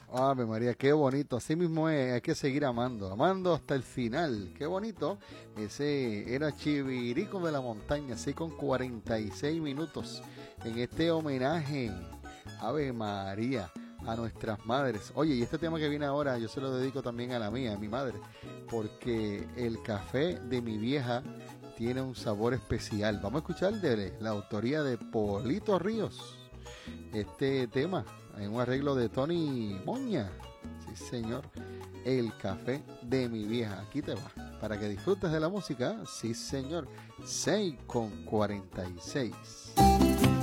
Ave María, qué bonito. Así mismo es, hay que seguir amando, amando hasta el final. Qué bonito. Ese era Chivirico de la Montaña, así con 46 minutos en este homenaje, Ave María, a nuestras madres. Oye, y este tema que viene ahora, yo se lo dedico también a la mía, a mi madre, porque el café de mi vieja tiene un sabor especial. Vamos a escuchar de la autoría de Polito Ríos este tema en un arreglo de Tony Moña. Sí, señor. El café de mi vieja. Aquí te va. Para que disfrutes de la música. Sí, señor. 6 con 46.